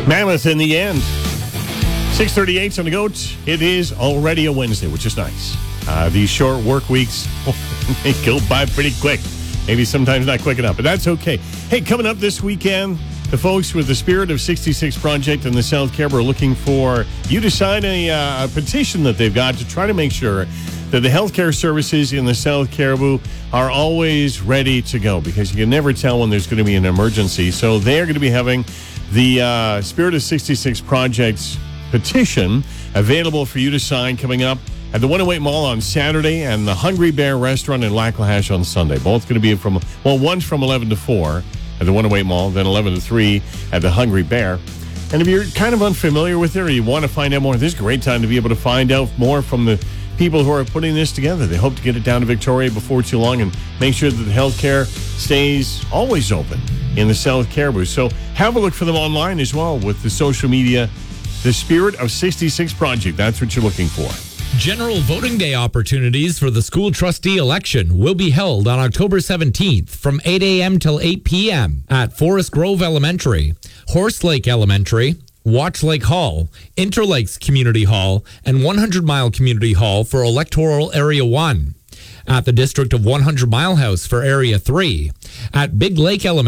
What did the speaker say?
Mammoth in the end. 6:38 on the goat. It is already a Wednesday, which is nice. These short work weeks, they go by pretty quick. Maybe sometimes not quick enough, but that's okay. Hey, coming up this weekend, the folks with the Spirit of 66 Project in the South Caribou are looking for you to sign a petition that they've got to try to make sure that the healthcare services in the South Caribou are always ready to go, because you can never tell when there's going to be an emergency. So they're going to be having the Spirit of 66 Project's petition available for you to sign coming up at the 108 Mall on Saturday and the Hungry Bear Restaurant in Lackahash on Sunday. Both going to be from, one's from 11 to 4 at the 108 Mall, then 11 to 3 at the Hungry Bear. And if you're kind of unfamiliar with it or you want to find out more, this is a great time to be able to find out more from the people who are putting this together. They hope to get it down to Victoria before too long and make sure that the healthcare stays always open in the South Caribou. So have a look for them online as well with the social media. The Spirit of 66 Project, that's what you're looking for. General voting day opportunities for the school trustee election will be held on October 17th from 8 a.m. till 8 p.m. at Forest Grove Elementary, Horse Lake Elementary, Watch Lake Hall, Interlakes Community Hall, and 100 Mile Community Hall for Electoral Area 1, at the District of 100 Mile House for Area 3, at Big Lake Elementary,